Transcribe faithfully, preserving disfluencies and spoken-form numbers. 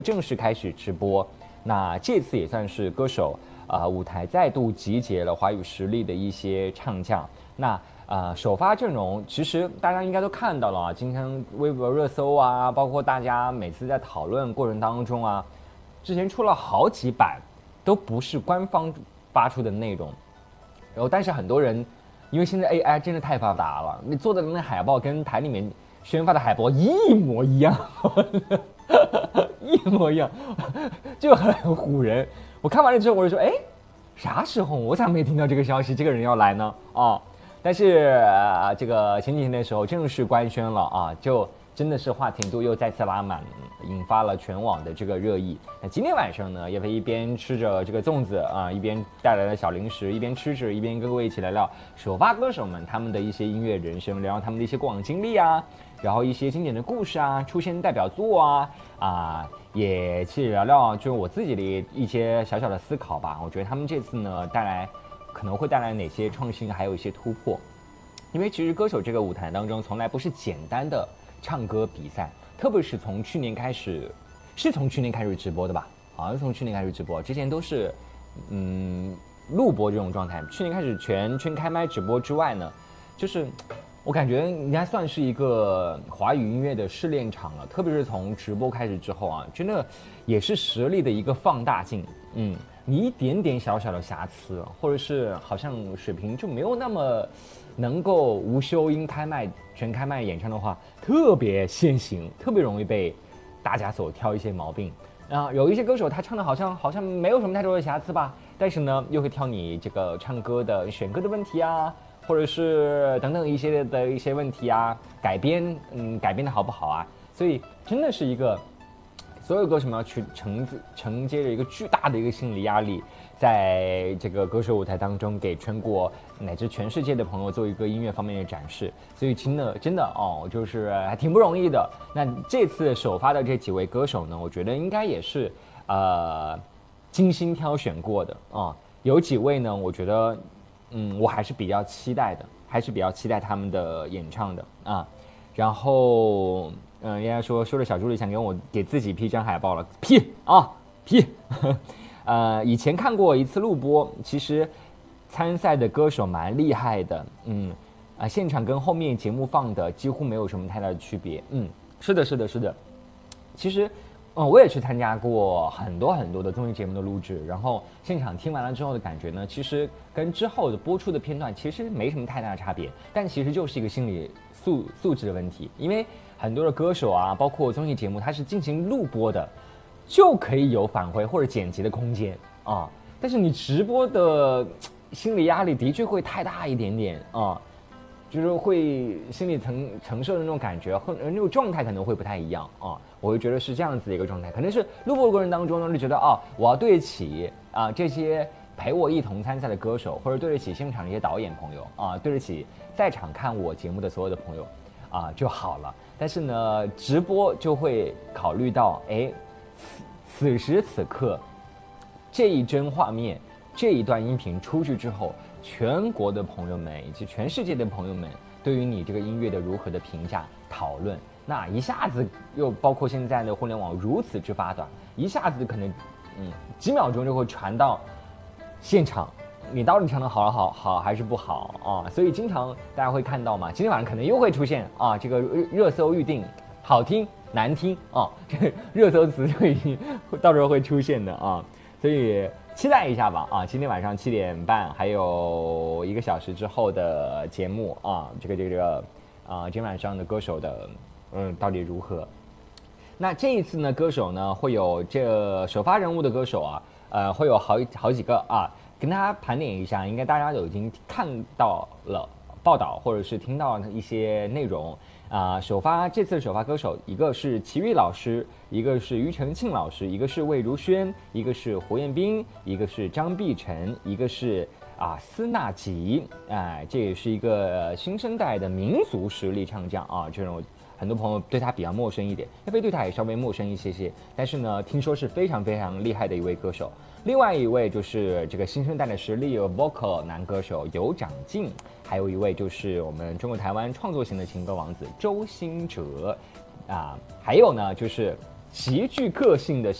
正式开始直播。那这次也算是歌手啊、呃、舞台再度集结了华语实力的一些唱将。那呃首发阵容其实大家应该都看到了啊，今天微博热搜啊，包括大家每次在讨论过程当中啊，之前出了好几版都不是官方发出的内容，然后但是很多人因为现在 A I 真的太发达了，你做的那海报跟台里面宣发的海报一模一样。一模一样，就很唬人。我看完了之后，我就说，哎，啥时候我咋没听到这个消息？这个人要来呢？啊，但是、呃、这个前几天的时候正式官宣了啊，就真的是话题度又再次拉满，引发了全网的这个热议。那今天晚上呢，叶飞一边吃着这个粽子啊，一边带来了小零食，一边吃着，一边跟各位一起聊聊首发歌手们他们的一些音乐人生，聊聊他们的一些过往经历啊。然后一些经典的故事啊，出现代表作啊，啊，也去聊聊就是我自己的一些小小的思考吧。我觉得他们这次呢带来可能会带来哪些创新，还有一些突破。因为其实歌手这个舞台当中，从来不是简单的唱歌比赛，特别是从去年开始，是从去年开始直播的吧？好像是从去年开始直播，之前都是嗯录播这种状态。去年开始全圈开麦直播之外呢，就是。我感觉应该算是一个华语音乐的试炼场了，特别是从直播开始之后啊，真的也是实力的一个放大镜。嗯，你一点点小小的瑕疵，或者是好像水平就没有那么能够无修音开麦全开麦演唱的话，特别现行，特别容易被大家所挑一些毛病。啊，有一些歌手他唱的好像好像没有什么太多的瑕疵吧，但是呢又会挑你这个唱歌的选歌的问题啊。或者是等等一些的一些问题啊，改编，嗯，改编的好不好啊？所以真的是一个所有歌手们要去承承接着一个巨大的一个心理压力，在这个歌手舞台当中给全国乃至全世界的朋友做一个音乐方面的展示。所以真的真的哦，就是还挺不容易的。那这次首发的这几位歌手呢，我觉得应该也是呃精心挑选过的啊、哦。有几位呢，我觉得。嗯，我还是比较期待的，还是比较期待他们的演唱的啊。然后，嗯，人家说说着小助理想给我给自己 P 张海报了 ，P 啊 P。呃，以前看过一次录播，其实参赛的歌手蛮厉害的，嗯，啊，现场跟后面节目放的几乎没有什么太大的区别，嗯，是的，是的，是的。其实。嗯，我也去参加过很多很多的综艺节目的录制，然后现场听完了之后的感觉呢，其实跟之后的播出的片段其实没什么太大的差别，但其实就是一个心理素素质的问题，因为很多的歌手啊，包括综艺节目，它是进行录播的，就可以有返回或者剪辑的空间啊，但是你直播的心理压力的确会太大一点点啊。就是会心理承承受的那种感觉和那种状态可能会不太一样啊，我会觉得是这样子的一个状态，可能是录播的过程当中呢，就觉得哦，我要对得起啊这些陪我一同参赛的歌手，或者对得起现场的一些导演朋友啊，对得起在场看我节目的所有的朋友啊就好了。但是呢，直播就会考虑到，哎，此此时此刻这一帧画面，这一段音频出去之后。全国的朋友们以及全世界的朋友们对于你这个音乐的如何的评价讨论，那一下子又包括现在的互联网如此之发达，一下子可能嗯几秒钟就会传到现场，你到底唱的好了好好还是不好啊？所以经常大家会看到嘛，今天晚上可能又会出现啊这个热搜预定好听难听啊，这个热搜词就会到时候会出现的啊，所以。期待一下吧啊！今天晚上七点半还有一个小时之后的节目啊，这个这个这个啊，今天晚上的歌手的嗯到底如何？那这一次呢，歌手呢会有这首发人物的歌手啊，呃，会有好好几个啊，跟大家盘点一下，应该大家都已经看到了报道或者是听到一些内容。啊、呃，首发这次的首发歌手，一个是齐豫老师，一个是庾澄庆老师，一个是魏如萱，一个是胡彦斌，一个是张碧晨，一个是啊司纳吉，哎、呃，这也是一个新生代的民族实力唱将啊，这种很多朋友对他比较陌生一点，叶飞对他也稍微陌生一些些，但是呢，听说是非常非常厉害的一位歌手。另外一位就是这个新生代的实力 vocal 男歌手尤长靖，还有一位就是我们中国台湾创作型的情歌王子周兴哲，啊，还有呢就是极具个性的